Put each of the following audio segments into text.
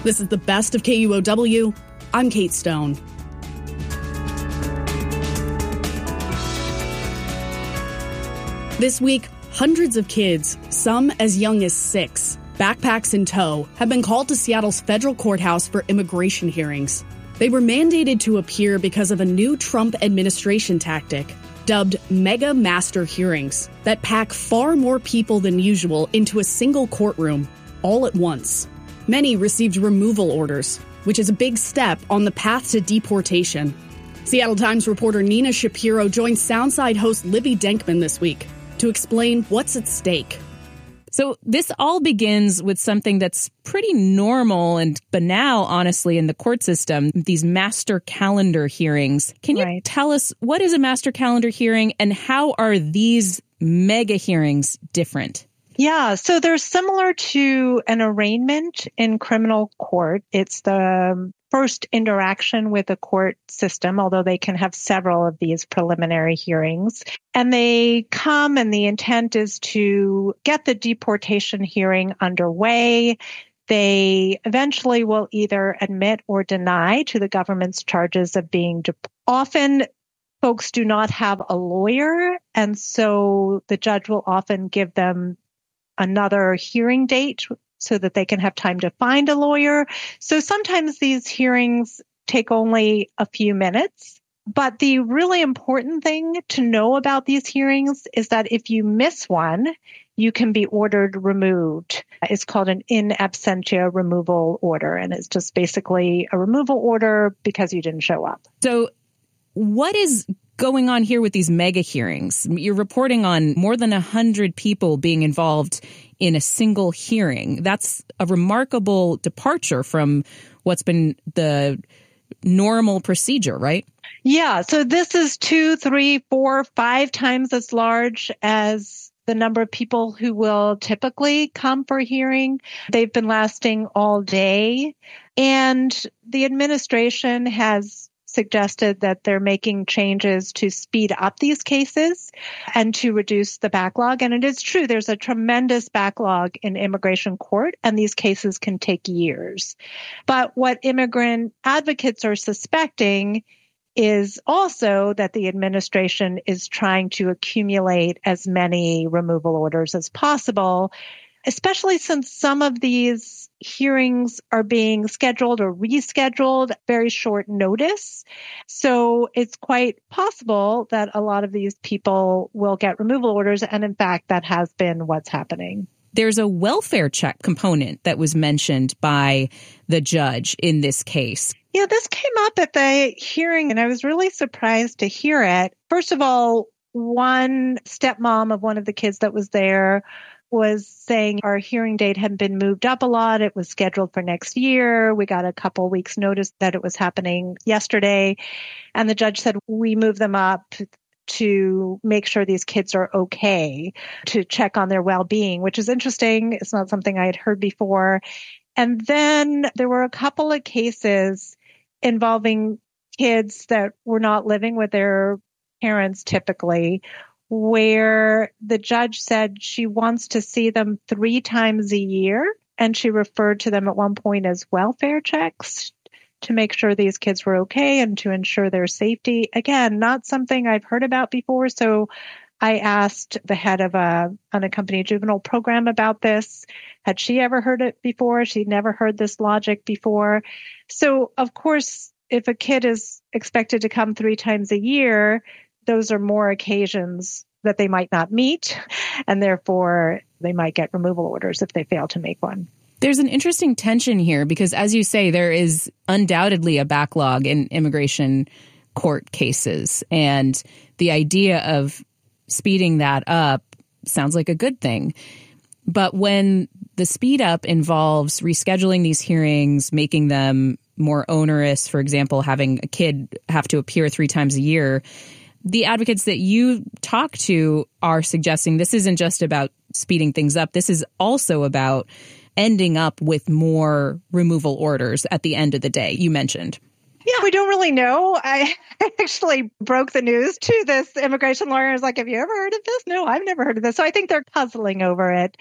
This is the best of KUOW. I'm Kate Stone. This week, hundreds of kids, some as young as 6, backpacks in tow, have been called to Seattle's federal courthouse for immigration hearings. They were mandated to appear because of a new Trump administration tactic, dubbed mega master hearings, that pack far more people than usual into a single courtroom, all at once. Many received removal orders, which is a big step on the path to deportation. Seattle Times reporter Nina Shapiro joined Soundside host Libby Denkman this week to explain what's at stake. So this all begins with something that's pretty normal and banal, honestly, in the court system, these master calendar hearings. Can you tell us what is a master calendar hearing and how are these mega hearings different? Yeah, so they're similar to an arraignment in criminal court. It's the first interaction with the court system, although they can have several of these preliminary hearings. And they come and the intent is to get the deportation hearing underway. They eventually will either admit or deny to the government's charges of being deported. Often folks do not have a lawyer, and so the judge will often give them another hearing date so that they can have time to find a lawyer. So sometimes these hearings take only a few minutes. But the really important thing to know about these hearings is that if you miss one, you can be ordered removed. It's called an in absentia removal order, and it's just basically a removal order because you didn't show up. So what is going on here with these mega hearings? You're reporting on more than 100 people being involved in a single hearing. That's a remarkable departure from what's been the normal procedure, right? Yeah. So this is 2, 3, 4, 5 times as large as the number of people who will typically come for a hearing. They've been lasting all day. And the administration has suggested that they're making changes to speed up these cases and to reduce the backlog. And it is true, there's a tremendous backlog in immigration court, and these cases can take years. But what immigrant advocates are suspecting is also that the administration is trying to accumulate as many removal orders as possible, especially since some of these hearings are being scheduled or rescheduled very short notice. So it's quite possible that a lot of these people will get removal orders. And in fact, that has been what's happening. There's a welfare check component that was mentioned by the judge in this case. Yeah, this came up at the hearing, and I was really surprised to hear it. First of all, one stepmom of one of the kids that was there was saying our hearing date had been moved up a lot. It was scheduled for next year. We got a couple weeks notice that it was happening yesterday. And the judge said, we move them up to make sure these kids are okay, to check on their well-being, which is interesting. It's not something I had heard before. And then there were a couple of cases involving kids that were not living with their parents typically, where the judge said she wants to see them 3 times a year. And she referred to them at one point as welfare checks to make sure these kids were okay and to ensure their safety. Again, not something I've heard about before. So I asked the head of an unaccompanied juvenile program about this. Had she ever heard it before? She'd never heard this logic before. So, of course, if a kid is expected to come 3 times a year, those are more occasions that they might not meet, and therefore they might get removal orders if they fail to make one. There's an interesting tension here because, as you say, there is undoubtedly a backlog in immigration court cases, and the idea of speeding that up sounds like a good thing. But when the speed up involves rescheduling these hearings, making them more onerous, for example, having a kid have to appear 3 times a year, the advocates that you talk to are suggesting this isn't just about speeding things up. This is also about ending up with more removal orders at the end of the day, you mentioned. Yeah, we don't really know. I actually broke the news to this immigration lawyer. I was like, have you ever heard of this? No, I've never heard of this. So I think they're puzzling over it.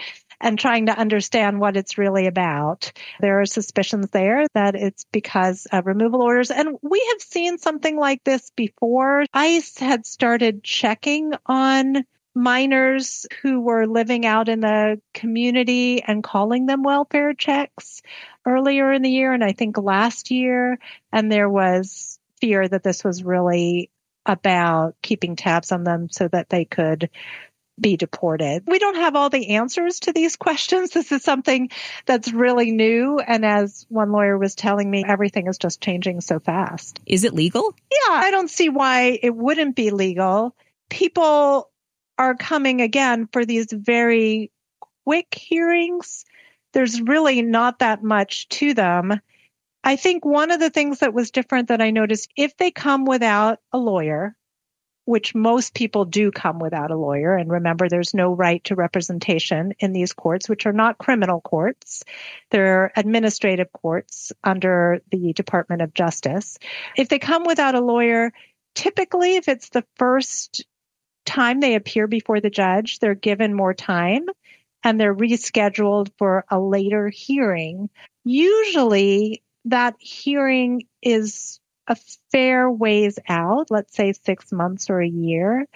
and trying to understand what it's really about. There are suspicions there that it's because of removal orders. And we have seen something like this before. ICE had started checking on minors who were living out in the community and calling them welfare checks earlier in the year, and I think last year. And there was fear that this was really about keeping tabs on them so that they could be deported. We don't have all the answers to these questions. This is something that's really new. And as one lawyer was telling me, everything is just changing so fast. Is it legal? Yeah, I don't see why it wouldn't be legal. People are coming again for these very quick hearings. There's really not that much to them. I think one of the things that was different that I noticed, if they come without a lawyer, which most people do come without a lawyer, and remember, there's no right to representation in these courts, which are not criminal courts. They're administrative courts under the Department of Justice. If they come without a lawyer, typically, if it's the first time they appear before the judge, they're given more time and they're rescheduled for a later hearing. Usually that hearing is a fair ways out, let's say 6 months or a year.